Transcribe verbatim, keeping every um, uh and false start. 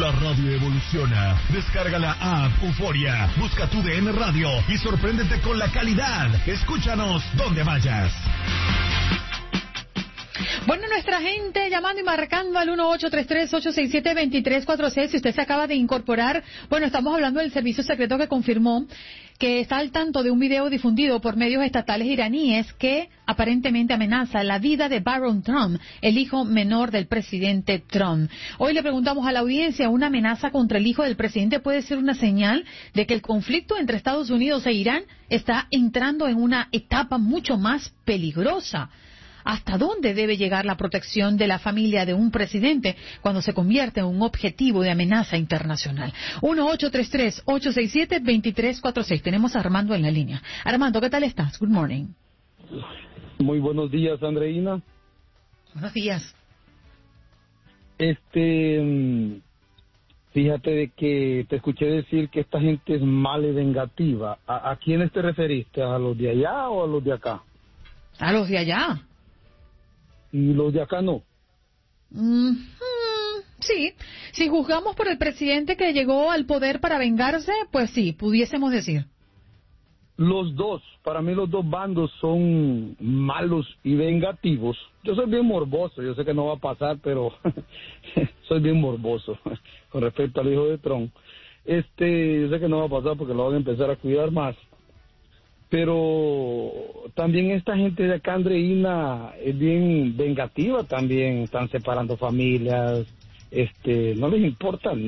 La radio evoluciona. Descarga la app Euforia, busca tu D N Radio y sorpréndete con la calidad. Escúchanos donde vayas. Bueno, nuestra gente llamando y marcando al uno ocho tres tres, ocho seis siete, dos tres cuatro seis. Si usted se acaba de incorporar, bueno, estamos hablando del servicio secreto que confirmó que está al tanto de un video difundido por medios estatales iraníes que aparentemente amenaza la vida de Barron Trump, el hijo menor del presidente Trump. Hoy le preguntamos a la audiencia, ¿una amenaza contra el hijo del presidente puede ser una señal de que el conflicto entre Estados Unidos e Irán está entrando en una etapa mucho más peligrosa? ¿Hasta dónde debe llegar la protección de la familia de un presidente cuando se convierte en un objetivo de amenaza internacional? uno ocho tres tres, ocho seis siete, dos tres cuatro seis. Tenemos a Armando en la línea. Armando, ¿qué tal estás? Good morning. Muy buenos días, Andreina. Buenos días. Este, fíjate de que te escuché decir que esta gente es mala y vengativa. ¿A, a quiénes te referiste? ¿A los de allá o a los de acá? A los de allá. ¿Y los de acá no? Mm-hmm. Sí, si juzgamos por el presidente que llegó al poder para vengarse, pues sí, pudiésemos decir. Los dos, para mí los dos bandos son malos y vengativos. Yo soy bien morboso, yo sé que no va a pasar, pero soy bien morboso con respecto al hijo de Trump. Este, yo sé que no va a pasar porque lo van a empezar a cuidar más. Pero también esta gente de acá, Andreina, es bien vengativa también, están separando familias, este, no les importa